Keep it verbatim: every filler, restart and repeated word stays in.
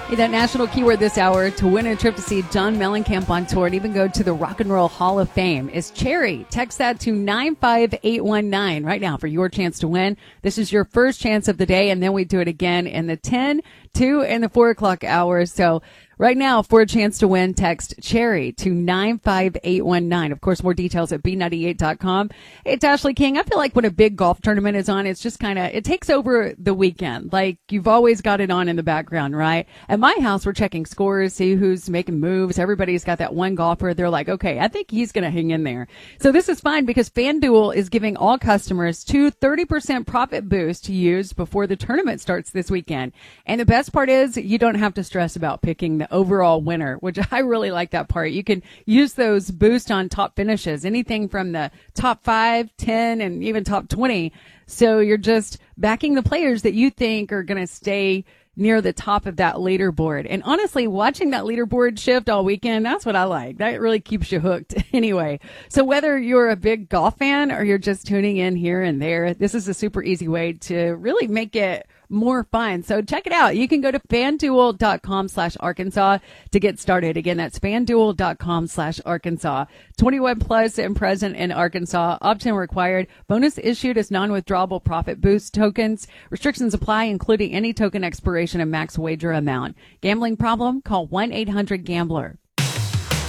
Hey, that national keyword this hour to win a trip to see John Mellencamp on tour and even go to the Rock and Roll Hall of Fame is cherry. Text that to nine five eight one nine right now for your chance to win. This is your first chance of the day, and then we do it again in the ten, two, and the four o'clock hours. So right now, for a chance to win, text cherry to nine five eight one nine. Of course, more details at B ninety-eight dot com. It's Ashley King. I feel like when a big golf tournament is on, it's just kind of, it takes over the weekend. Like, you've always got it on in the background, right? At my house, we're checking scores, see who's making moves. Everybody's got that one golfer. They're like, okay, I think he's going to hang in there. So this is fine because FanDuel is giving all customers two thirty percent profit boost to use before the tournament starts this weekend. And the best part is you don't have to stress about picking the overall winner, which I really like that part. You can use those boost on top finishes, anything from the top five, ten, and even top twenty. So you're just backing the players that you think are going to stay near the top of that leaderboard. And honestly, watching that leaderboard shift all weekend, that's what I like. That really keeps you hooked anyway. So whether you're a big golf fan or you're just tuning in here and there, this is a super easy way to really make it more fun. So check it out. You can go to fanduel.com slash Arkansas to get started. Again, that's fanduel.com slash Arkansas. twenty-one plus and present in Arkansas. Option required. Bonus issued as non-withdrawable profit boost tokens. Restrictions apply, including any token expiration and max wager amount. Gambling problem? Call one eight hundred gambler.